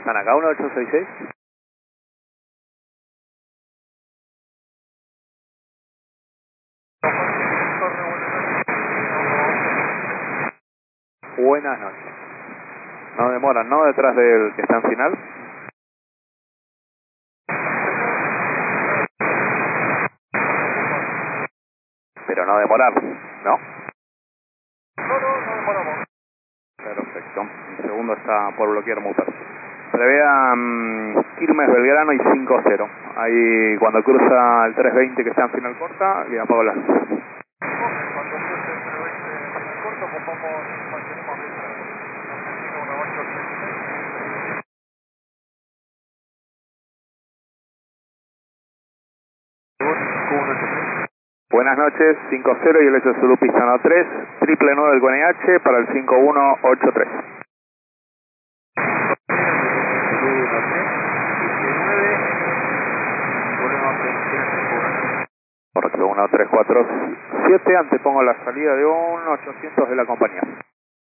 están acá, 1866. Buenas noches. No demoran, ¿no? Detrás del que está en final. Pero no demorar, ¿no? No demoramos. Perfecto. El segundo está por bloquear motor. Prevea Quilmes, Belgrano y 5-0. Ahí cuando cruza el 320 que está en final corta, le apago las luces. Cuando cruce el 320 en el corto, mantenemos Argentina 1836. Buenas noches, 5-0 y el hecho Zulu Pistano 3, triple 9 del QNH para el 5183. Correcto, 1347, antepongo la salida de un 800 de la compañía.